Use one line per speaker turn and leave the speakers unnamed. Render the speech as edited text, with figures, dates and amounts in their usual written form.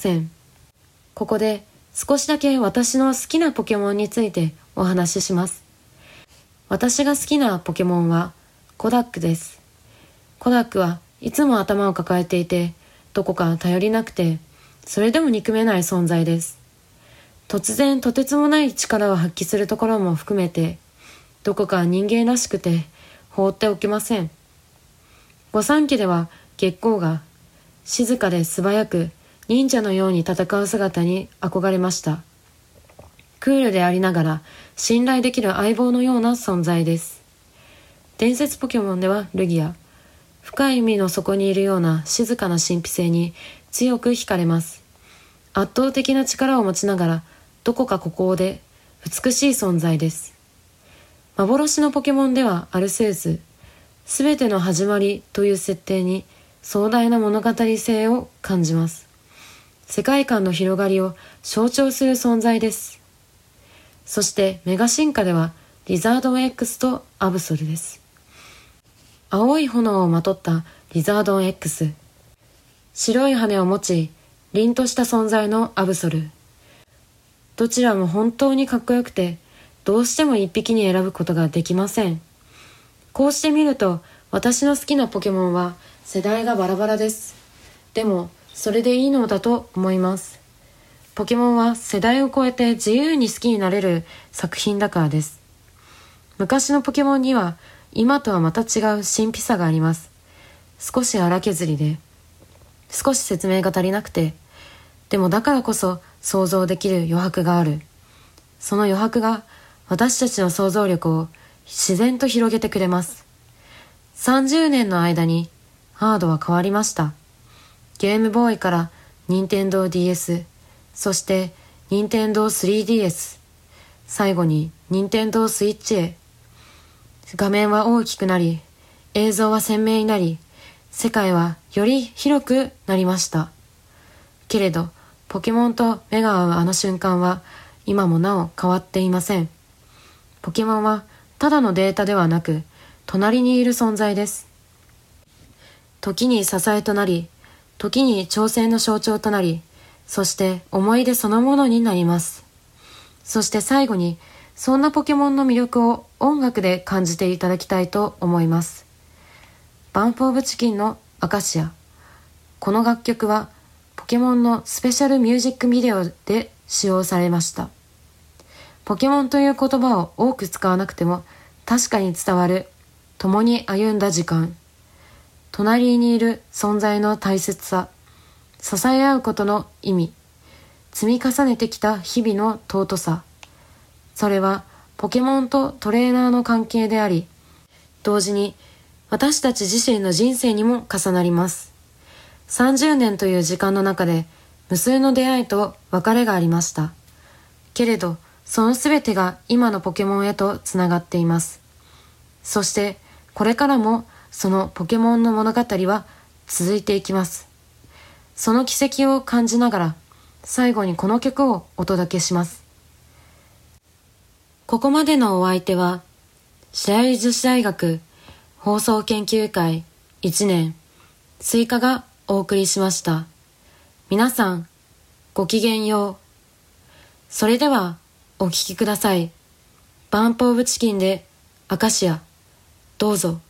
せん。ここで少しだけ私の好きなポケモンについてお話しします。私が好きなポケモンはコダックです。コダックはいつも頭を抱えていて、どこか頼りなくて、それでも憎めない存在です。突然とてつもない力を発揮するところも含めて、どこか人間らしくて放っておけません。御三家では月光が静かで素早く忍者のように戦う姿に憧れました。クールでありながら信頼できる相棒のような存在です。伝説ポケモンではルギア、深い海の底にいるような静かな神秘性に強く惹かれます。圧倒的な力を持ちながらどこか孤高で美しい存在です。幻のポケモンではアルセウス、すべての始まりという設定に壮大な物語性を感じます。世界観の広がりを象徴する存在です。そしてメガ進化ではリザードン X とアブソルです。青い炎をまとったリザードン X、白い羽を持ち凛とした存在のアブソル、どちらも本当にかっこよくて、どうしても一匹に選ぶことができません。こうして見ると私の好きなポケモンは世代がバラバラです。でもそれでいいのだと思います。ポケモンは世代を超えて自由に好きになれる作品だからです。昔のポケモンには今とはまた違う神秘さがあります。少し荒削りで、少し説明が足りなくて、でもだからこそ想像できる余白がある。その余白が私たちの想像力を自然と広げてくれます。30年の間にハードは変わりました。ゲームボーイから任天堂 DS、そして任天堂 3DS、最後に任天堂スイッチへ。画面は大きくなり、映像は鮮明になり、世界はより広くなりました。けれど、ポケモンと目が合うあの瞬間は今もなお変わっていません。ポケモンはただのデータではなく、隣にいる存在です。時に支えとなり、時に挑戦の象徴となり、そして思い出そのものになります。そして最後に、そんなポケモンの魅力を音楽で感じていただきたいと思います。バンプオブチキンのアカシア。この楽曲はポケモンのスペシャルミュージックビデオで使用されました。ポケモンという言葉を多く使わなくても確かに伝わる、共に歩んだ時間、隣にいる存在の大切さ、支え合うことの意味、積み重ねてきた日々の尊さ、それはポケモンとトレーナーの関係であり、同時に私たち自身の人生にも重なります。30年という時間の中で無数の出会いと別れがありました。けれど、そのすべてが今のポケモンへとつながっています。そしてこれからもそのポケモンの物語は続いていきます。その奇跡を感じながら最後にこの曲をお届けします。ここまでのお相手は白百合女子大学放送研究会1年追加がお送りしました。皆さんごきげんよう。それではお聴きください。バンプオブチキンでアカシア、どうぞ。